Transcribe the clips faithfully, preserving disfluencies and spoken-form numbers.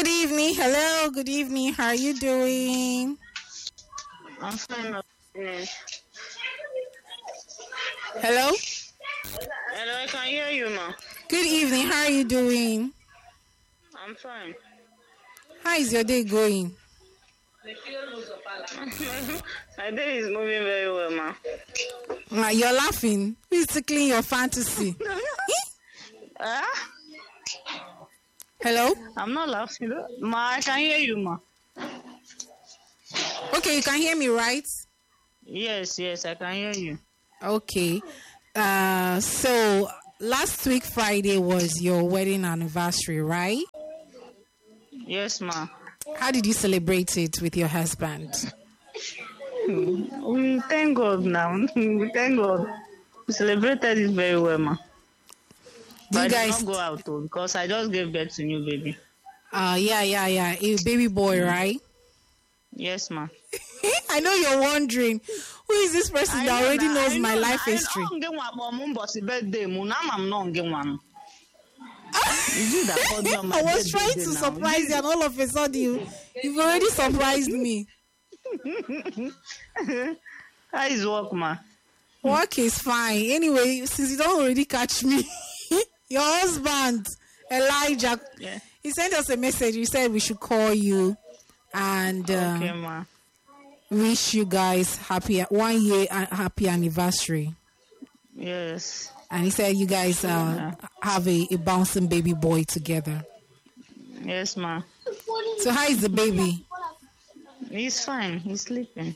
Good evening. Hello. Good evening. How are you doing? I'm fine. Hello. Hello, I can hear you, ma. Good evening. How are you doing? I'm fine. How is your day going? My day is moving very well, ma. Uh, you're laughing. Who is tickling your fantasy? Ah? Hello? I'm not laughing. Ma, I can hear you, ma. Okay, you can hear me, right? Yes, yes, I can hear you. Okay. Uh, so last week Friday was your wedding anniversary, right? Yes, ma. How did you celebrate it with your husband? We thank God now. We thank God. We celebrated it very well, ma. Do But you I guys? did not go out though because I just gave birth to new baby. Uh, yeah, yeah, yeah. A baby boy, right? Yes, ma. I know you're wondering, who is this person I that know already that- knows I my know life that. history? I know I'm birthday. birthday. Mu na I'm not get one. Is it that called me on my I was birthday trying day to now? surprise you, and all of a sudden, you, you've already surprised me. How is work, ma? Work is fine. Anyway, since you don't already catch me, your husband, Elijah, Yeah. he sent us a message. He said we should call you and uh, Okay, ma. wish you guys happy one year uh, happy anniversary. Yes. And he said you guys uh, have a, a bouncing baby boy together. Yes, ma. So how is the baby? He's fine. He's sleeping.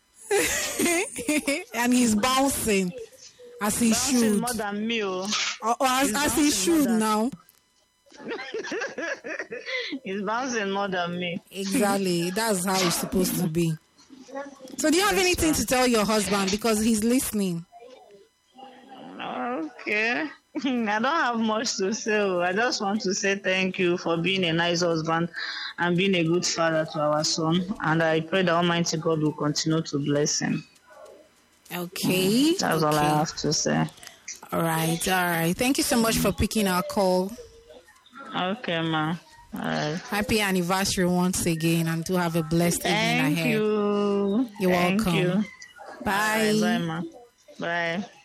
And he's bouncing as he Bouncing should. more than me, oh. Or, or as, He's as he bouncing should more than- now. He's bouncing more than me. Exactly. That's how it's supposed to be. So do you have Yes, anything ma'am. to tell your husband? Because he's listening. Okay. I don't have much to say. oh. I just want to say thank you for being a nice husband and being a good father to our son. And I pray the Almighty God will continue to bless him. Okay. That's okay. all I have to say. All right. All right. Thank you so much for picking our call. Okay, ma. All right. Happy anniversary once again, and do have a blessed evening Thank ahead. you. You're Thank welcome. You. Bye. All right, bye, ma. Bye.